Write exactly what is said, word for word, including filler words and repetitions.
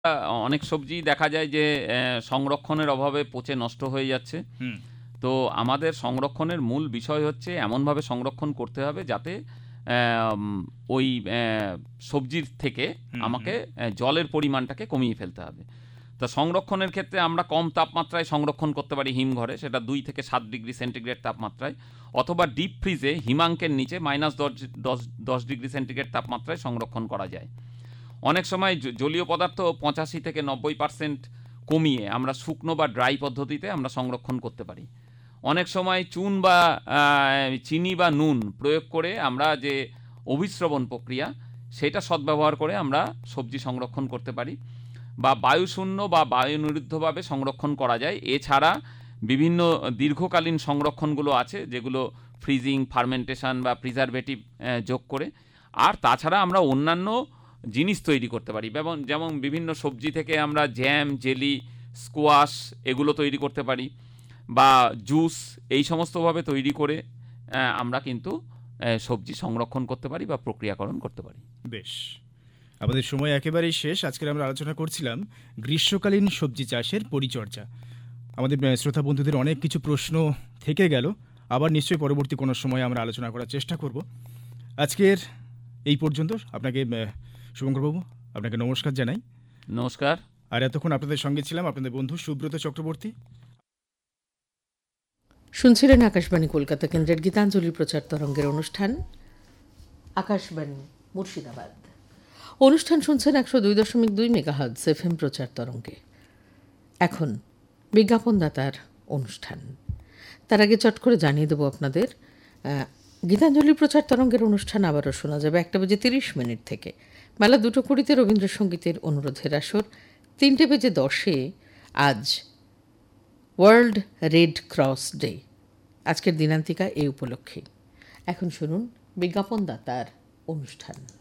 অনেক সবজি দেখা যায় যে আহ, সংরক্ষণের অভাবে পচে নষ্ট হয়ে যাচ্ছে। হুম তো আমাদের সংরক্ষণের মূল বিষয় হচ্ছে এমনভাবে সংরক্ষণ করতে হবে যাতে আহ, উম, ওই আহ, সবজির থেকে হুম আমাকে হুম আহ, জলের পরিমাণটাকে কমিয়ে ফেলতে হবে। তো সংরক্ষণের ক্ষেত্রে আমরা কম তাপমাত্রায় সংরক্ষণ করতে পারি হিমঘরে, সেটা দুই থেকে সাত ডিগ্রি সেন্টিগ্রেড তাপমাত্রায়, অথবা ডিপ ফ্রিজে হিমাঙ্কের নিচে মাইনাস দশ দশ দশ ডিগ্রি সেন্টিগ্রেড তাপমাত্রায় সংরক্ষণ করা যায়। অনেক সময় জ- জলীয় পদার্থ পঁচাশি থেকে নব্বই পার্সেন্ট কমিয়ে আমরা শুকনো বা ড্রাই পদ্ধতিতে আমরা সংরক্ষণ করতে পারি। অনেক সময় চুন বা আহ, চিনি বা নুন প্রয়োগ করে আমরা যে অভিস্রবণ প্রক্রিয়া, সেটা সদ্ব্যবহার করে আমরা সবজি সংরক্ষণ করতে পারি, বা বায়ুশূন্য বা বায়ুনিরুদ্ধভাবে সংরক্ষণ করা যায়। এছাড়া বিভিন্ন দীর্ঘকালীন সংরক্ষণগুলো আছে যেগুলো ফ্রিজিং, ফার্মেন্টেশন বা প্রিজারভেটিভ যোগ করে। আর তাছাড়া আমরা অন্যান্য জিনিস তৈরি করতে পারি, যেমন যেমন বিভিন্ন সবজি থেকে আমরা জ্যাম, জেলি, স্কোয়াশ এগুলো তৈরি করতে পারি, বা জুস, এই সমস্তভাবে তৈরি করে আহ, আমরা কিন্তু আহ, সবজি সংরক্ষণ করতে পারি বা প্রক্রিয়াকরণ করতে পারি। বেশ, আমাদের সময় একেবারেই শেষ। আজকে আমরা আলোচনা করছিলাম গ্রীষ্মকালীন সবজি চাষের পরিচর্যা। আমাদের আহ, শ্রোতা বন্ধুদের অনেক কিছু প্রশ্ন থেকে গেল, আবার নিশ্চয়ই পরবর্তী কোনো সময় আমরা আলোচনা করার চেষ্টা করব। আজকের এই পর্যন্ত। আপনাকে আহ, শুভঙ্করবাবু, আপনাকে নমস্কার জানাই। নমস্কার। আর এতক্ষণ আপনাদের সঙ্গে ছিলাম আপনাদের বন্ধু সুব্রত চক্রবর্তী। শুনছিলেন আকাশবাণী কলকাতা কেন্দ্রের গীতাঞ্জলি প্রচার তরঙ্গের অনুষ্ঠান আকাশবাণী মুর্শিদাবাদ। অনুষ্ঠান শুনছেন একশো দুই দশমিক দুই মেগাহার্জ এফএম প্রচার তরঙ্গে। এখন বিজ্ঞাপনদাতার অনুষ্ঠান। তার আগে চট করে জানিয়ে দেবো আপনাদের, আহ, গীতাঞ্জলি প্রচার তরঙ্গের অনুষ্ঠান আবারও শোনা যাবে একটা বেজে তিরিশ মিনিট থেকে। বেলা দুটো কুড়িতে রবীন্দ্রসঙ্গীতের অনুরোধের আসর। তিনটে বেজে দশে আজ ওয়ার্ল্ড রেড ক্রস ডে, আজকের দিনান্তিকা এই উপলক্ষে। এখন শুনুন বিজ্ঞাপনদাতার অনুষ্ঠান।